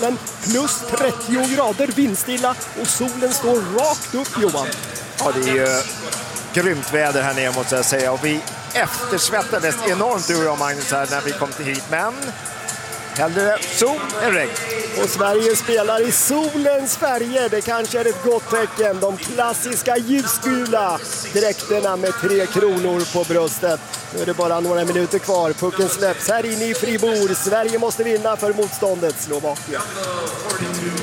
hallen. Plus 30 grader vindstilla och solen står rakt upp, Johan. Ja, det är ju grymt väder här nere måste jag säga. Och vi eftersvettades enormt, du och jag, Magnus, här när vi kom till hit. Men hellre sol än regn. Och Sverige spelar i solens färger. Det kanske är ett gott tecken. De klassiska ljusgula dräkterna med 3 kronor på bröstet. Nu är det bara några minuter kvar. Pucken släpps här inne i Fribourg. Sverige måste vinna för motståndet Slovakien.